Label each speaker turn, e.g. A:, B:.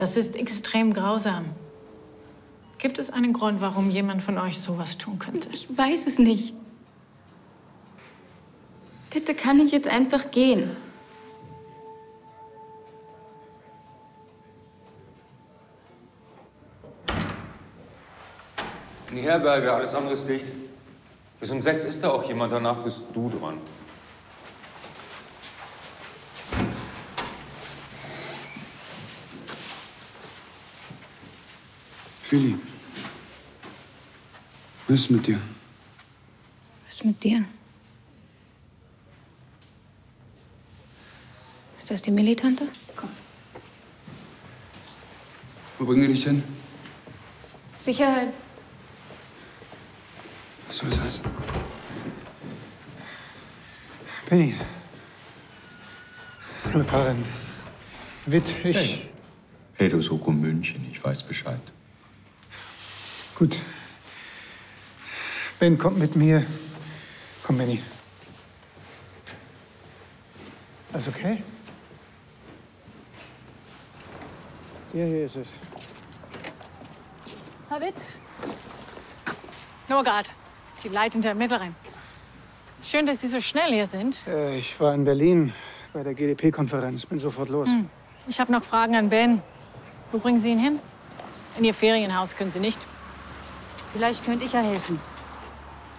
A: Das ist extrem grausam. Gibt es einen Grund, warum jemand von euch sowas tun könnte?
B: Ich weiß es nicht. Bitte kann ich jetzt einfach gehen.
C: In die Herberge, alles andere ist dicht. Bis um 6 ist da auch jemand, danach bist du dran.
D: Philly, was ist mit dir?
B: Was ist mit dir? Ist das die Militante? Komm.
D: Wo bringen die dich hin?
B: Sicherheit.
D: Was soll das heißen? Penny. Hallo, Karin. Witt, ich...
E: Hey. Pedo Soko München, ich weiß Bescheid.
D: Gut. Ben, kommt mit mir. Komm, Benny. Alles okay? Ja, hier ist es.
A: Herr Witt? Norgard, die leitende Ermittlerin. Schön, dass Sie so schnell hier sind.
D: Ich war in Berlin bei der GdP-Konferenz. Bin sofort los.
A: Ich habe noch Fragen an Ben. Wo bringen Sie ihn hin? In Ihr Ferienhaus können Sie nicht.
F: Vielleicht könnte ich ja helfen.